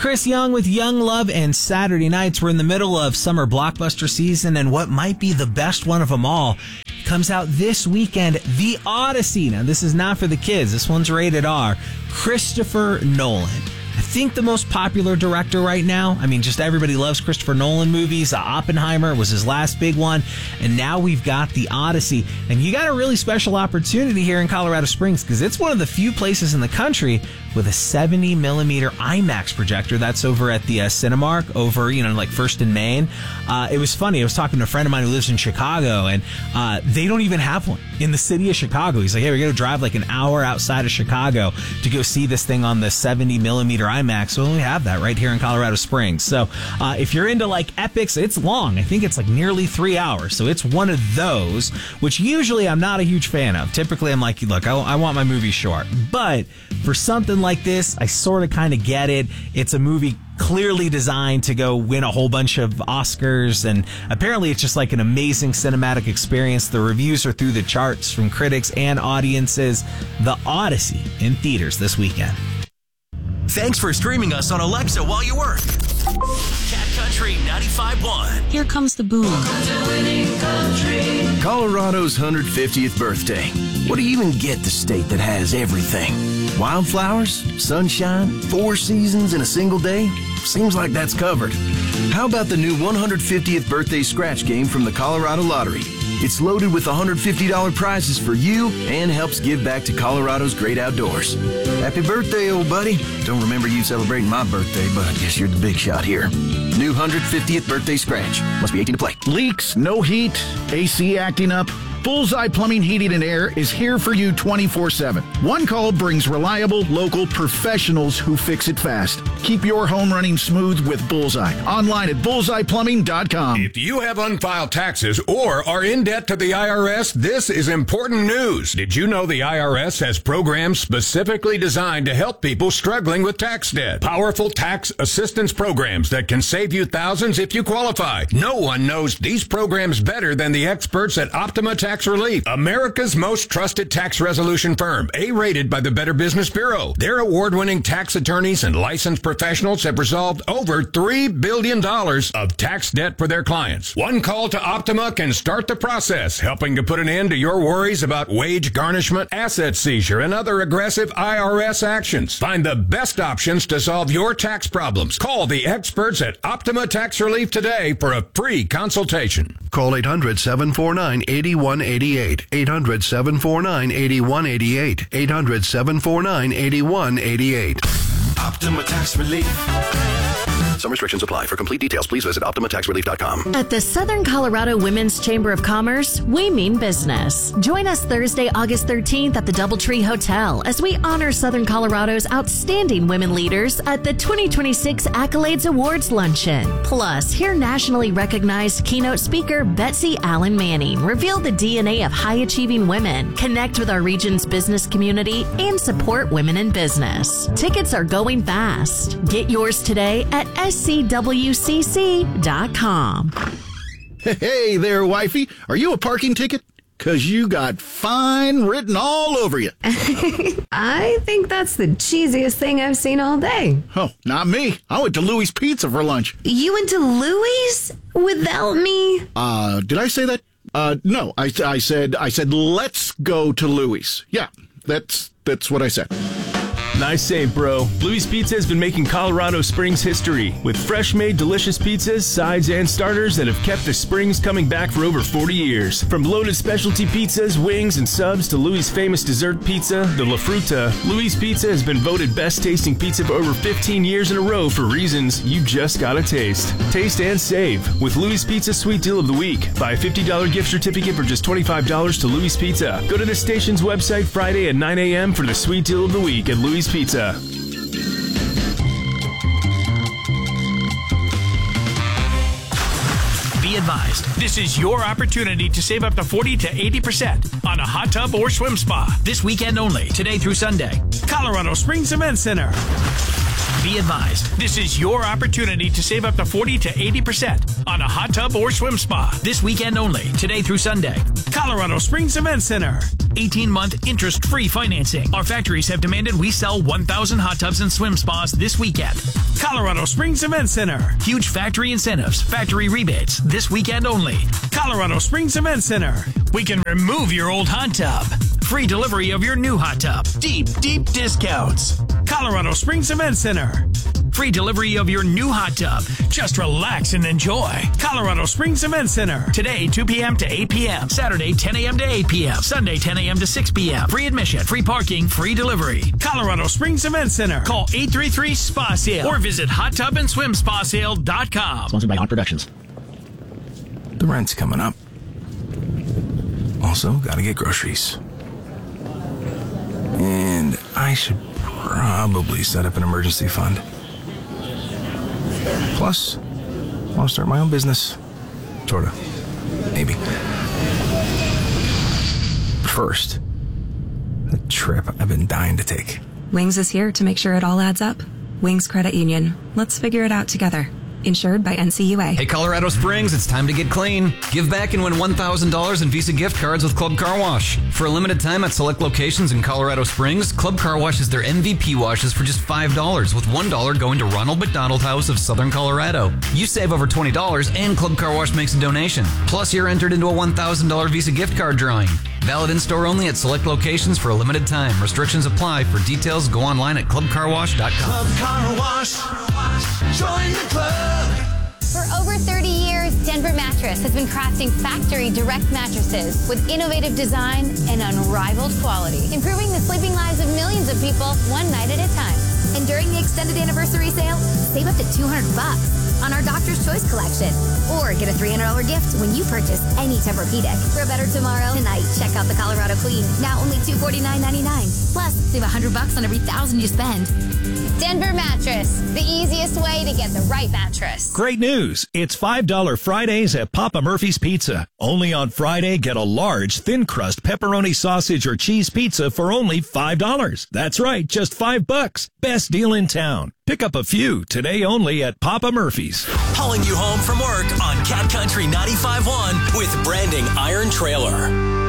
Chris Young with Young Love and Saturday Nights. We're in the middle of summer blockbuster season, and what might be the best one of them all comes out this weekend, The Odyssey. Now, this is not for the kids. This one's rated R. Christopher Nolan. I think the most popular director right now. I mean, just everybody loves Christopher Nolan movies. Oppenheimer was his last big one. And now we've got The Odyssey. And you got a really special opportunity here in Colorado Springs because it's one of the few places in the country with a 70 millimeter IMAX projector. That's over at the Cinemark over, like First and Main. It was funny. I was talking to a friend of mine who lives in Chicago, and they don't even have one in the city of Chicago. He's like, hey, we're going to drive like an hour outside of Chicago to go see this thing on the 70 millimeter IMAX. So we only have that right here in Colorado Springs. So if you're into like epics, it's long. I think it's like nearly 3 hours. So it's one of those, which usually I'm not a huge fan of. Typically I'm like, look, I want my movie short. But for something like this, I sort of kind of get it. It's a movie clearly designed to go win a whole bunch of Oscars, and apparently it's just like an amazing cinematic experience. The reviews are through the charts from critics and audiences. The Odyssey in theaters this weekend. Thanks for streaming us on Alexa while you work. Cat Country 95.1. Here comes the boom. Colorado's 150th birthday. What do you even get the state that has everything? Wildflowers, sunshine, 4 seasons in a single day? Seems like that's covered. How about the new 150th birthday scratch game from the Colorado Lottery? It's loaded with $150 prizes for you and helps give back to Colorado's great outdoors. Happy birthday, old buddy. Don't remember you celebrating my birthday, but I guess you're the big shot here. New 150th birthday scratch. Must be 18 to play. Leaks, no heat, AC acting up. Bullseye Plumbing, Heating, and Air is here for you 24/7. One call brings reliable, local professionals who fix it fast. Keep your home running smooth with Bullseye. Online at bullseyeplumbing.com. If you have unfiled taxes or are in debt to the IRS, this is important news. Did you know the IRS has programs specifically designed to help people struggling with tax debt? Powerful tax assistance programs that can save you thousands if you qualify. No one knows these programs better than the experts at Optima Tax Relief, America's most trusted tax resolution firm, A-rated by the Better Business Bureau. Their award-winning tax attorneys and licensed professionals have resolved over $3 billion of tax debt for their clients. One call to Optima can start the process, helping to put an end to your worries about wage garnishment, asset seizure, and other aggressive IRS actions. Find the best options to solve your tax problems. Call the experts at Optima Tax Relief today for a free consultation. Call 800-749-8188. 800-749-8188. 800-749-8188. Optima Tax Relief. Some restrictions apply. For complete details, please visit OptimaTaxRelief.com. At the Southern Colorado Women's Chamber of Commerce, we mean business. Join us Thursday, August 13th at the DoubleTree Hotel as we honor Southern Colorado's outstanding women leaders at the 2026 Accolades Awards Luncheon. Plus, hear nationally recognized keynote speaker Betsy Allen Manning reveal the DNA of high-achieving women, connect with our region's business community, and support women in business. Tickets are going fast. Get yours today at scwcc.com. Hey there, wifey. Are you a parking ticket? 'Cause you got fine written all over you. I think that's the cheesiest thing I've seen all day. Oh, not me. I went to Louis Pizza for lunch. You went to Louis without me? Did I say that? No, I said let's go to Louis. Yeah, that's what I said. Nice save, bro. Louis Pizza has been making Colorado Springs history with fresh-made delicious pizzas, sides, and starters that have kept the Springs coming back for over 40 years. From loaded specialty pizzas, wings, and subs to Louis' famous dessert pizza, the La Fruta, Louis Pizza has been voted best-tasting pizza for over 15 years in a row for reasons you just gotta taste. Taste and save with Louis Pizza Sweet Deal of the Week. Buy a $50 gift certificate for just $25 to Louis Pizza. Go to the station's website Friday at 9 a.m. for the Sweet Deal of the Week at Louis Pizza. Be advised, this is your opportunity to save up to 40 to 80% on a hot tub or swim spa. This weekend only, today through Sunday. Colorado Springs Event Center. Be advised, this is your opportunity to save up to 40 to 80% on a hot tub or swim spa. This weekend only, today through Sunday. Colorado Springs Event Center. 18-month interest-free financing. Our factories have demanded we sell 1,000 hot tubs and swim spas this weekend. Colorado Springs Event Center. Huge factory incentives, factory rebates, this weekend only. Colorado Springs Event Center. We can remove your old hot tub. Free delivery of your new hot tub. Deep, deep discounts. Colorado Springs Event Center. Free delivery of your new hot tub. Just relax and enjoy. Colorado Springs Event Center. Today, 2 p.m. to 8 p.m. Saturday, 10 a.m. to 8 p.m. Sunday, 10 a.m. to 6 p.m. Free admission, free parking, free delivery. Colorado Springs Event Center. Call 833-SPA-SALE or visit hottubandSwimSpaSale.com. Sponsored by On Productions. The rent's coming up. Also, gotta get groceries. And I should probably set up an emergency fund. Plus, I'll start my own business. Sorta. Maybe. But first, the trip I've been dying to take. Wings is here to make sure it all adds up. Wings Credit Union. Let's figure it out together. Insured by NCUA. Hey, Colorado Springs, it's time to get clean. Give back and win $1,000 in Visa gift cards with Club Car Wash. For a limited time at select locations in Colorado Springs, Club Car Wash is their MVP washes for just $5, with $1 going to Ronald McDonald House of Southern Colorado. You save over $20 and Club Car Wash makes a donation. Plus, you're entered into a $1,000 Visa gift card drawing. Valid in-store only at select locations for a limited time. Restrictions apply. For details, go online at clubcarwash.com. Club Car Wash. Join the club. For over 30 years, Denver Mattress has been crafting factory direct mattresses with innovative design and unrivaled quality, improving the sleeping lives of millions of people one night at a time. And during the extended anniversary sale, save up to $200 on our Doctor's Choice collection. Or get a $300 gift when you purchase any Tempur-Pedic. For a better tomorrow tonight, check out the Colorado Queen. Now only $249.99. Plus, save $100 on every $1,000 you spend. Denver Mattress, the easiest way to get the right mattress. Great news. It's $5 Fridays at Papa Murphy's Pizza. Only on Friday, get a large, thin crust pepperoni sausage or cheese pizza for only $5. That's right, just $5. Best deal in town. Pick up a few today only at Papa Murphy's. Hauling you home from work on Cat Country 95.1 with Branding Iron Trailer.